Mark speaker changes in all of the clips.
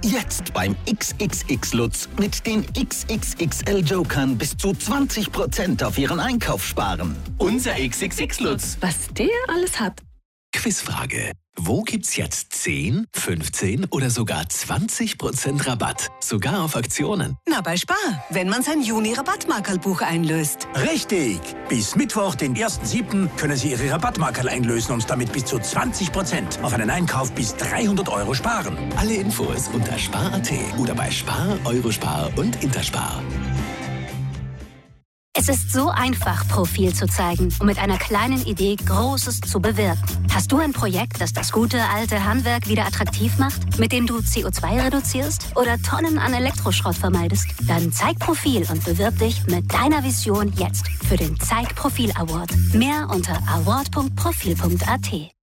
Speaker 1: Jetzt beim XXX Lutz mit den XXXL Jokern bis zu 20% auf Ihren Einkauf sparen.
Speaker 2: Unser XXX Lutz.
Speaker 3: Was der alles hat.
Speaker 2: Quizfrage. Wo gibt's jetzt 10, 15 oder sogar 20% Rabatt? Sogar auf Aktionen.
Speaker 4: Na, bei Spar, wenn man sein Juni-Rabattmarkerlbuch einlöst.
Speaker 5: Richtig! Bis Mittwoch, den 1.7. können Sie Ihre Rabattmarkerl einlösen und damit bis zu 20% auf einen Einkauf bis 300 € sparen.
Speaker 2: Alle Infos unter spar.at oder bei Spar, Eurospar und Interspar.
Speaker 6: Es ist so einfach, Profil zu zeigen und mit einer kleinen Idee Großes zu bewirken. Hast du ein Projekt, das das gute alte Handwerk wieder attraktiv macht, mit dem du CO2 reduzierst oder Tonnen an Elektroschrott vermeidest? Dann zeig Profil und bewirb dich mit deiner Vision jetzt für den Zeig Profil Award. Mehr unter award.profil.at.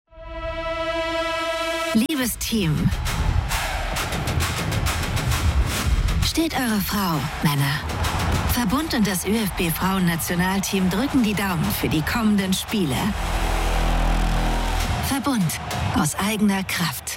Speaker 7: Liebes Team, steht eure Frau, Männer. Verbund und das ÖFB-Frauen-Nationalteam drücken die Daumen für die kommenden Spiele. Verbund aus eigener Kraft.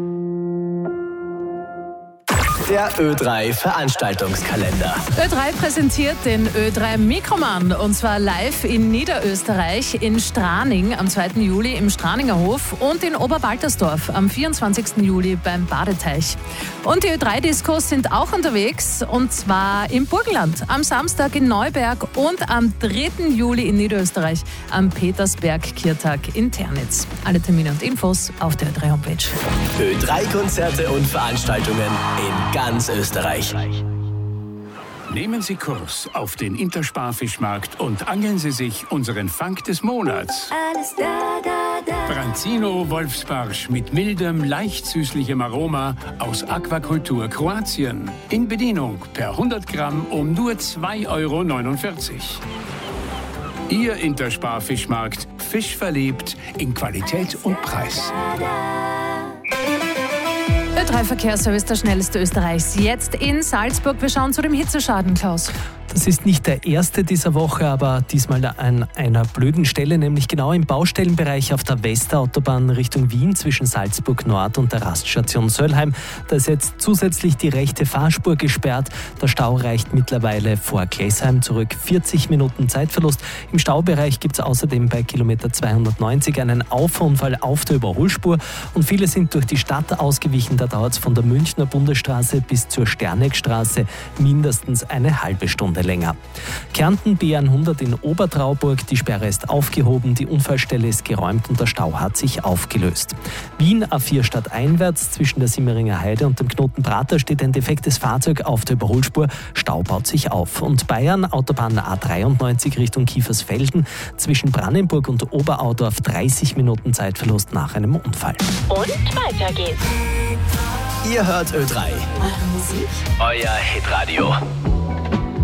Speaker 8: Der Ö3 Veranstaltungskalender.
Speaker 3: Ö3 präsentiert den Ö3 Mikroman und zwar live in Niederösterreich, in Straning am 2. Juli im Straninger Hof und in Oberwaltersdorf am 24. Juli beim Badeteich. Und die Ö3-Diskos sind auch unterwegs und zwar im Burgenland, am Samstag in Neuberg und am 3. Juli in Niederösterreich am Petersberg-Kirtag in Ternitz. Alle Termine und Infos auf der Ö3-Homepage.
Speaker 8: Ö3-Konzerte und Veranstaltungen in ganz Österreich.
Speaker 9: Nehmen Sie Kurs auf den Interspar-Fischmarkt und angeln Sie sich unseren Fang des Monats.
Speaker 10: Alles da.
Speaker 9: Branzino Wolfsbarsch mit mildem, leicht süßlichem Aroma aus Aquakultur Kroatien. In Bedienung per 100 Gramm um nur 2,49 €. Ihr Interspar-Fischmarkt. Fisch verliebt in Qualität und Preis.
Speaker 3: Ö3 Verkehrsservice, der schnellste Österreichs. Jetzt in Salzburg. Wir schauen zu dem Hitzeschaden, Klaus.
Speaker 11: Das ist nicht der erste dieser Woche, aber diesmal an einer blöden Stelle, nämlich genau im Baustellenbereich auf der Westerautobahn Richtung Wien zwischen Salzburg Nord und der Raststation Söllheim. Da ist jetzt zusätzlich die rechte Fahrspur gesperrt. Der Stau reicht mittlerweile vor Glesheim zurück. 40 Minuten Zeitverlust. Im Staubereich gibt es außerdem bei Kilometer 290 einen Auffahrunfall auf der Überholspur und viele sind durch die Stadt ausgewichen. Da dauert es von der Münchner Bundesstraße bis zur Sterneckstraße mindestens eine halbe Stunde länger. Kärnten B100 in Obertrauburg, die Sperre ist aufgehoben, die Unfallstelle ist geräumt und der Stau hat sich aufgelöst. Wien A4 stadteinwärts zwischen der Simmeringer Heide und dem Knoten Prater steht ein defektes Fahrzeug auf der Überholspur, Stau baut sich auf. Und Bayern, Autobahn A93 Richtung Kiefersfelden, zwischen Brandenburg und Oberaudorf 30 Minuten Zeitverlust nach einem Unfall.
Speaker 6: Und weiter geht's.
Speaker 8: Ihr hört Ö3.
Speaker 6: Eure Musik.
Speaker 8: Euer Hitradio.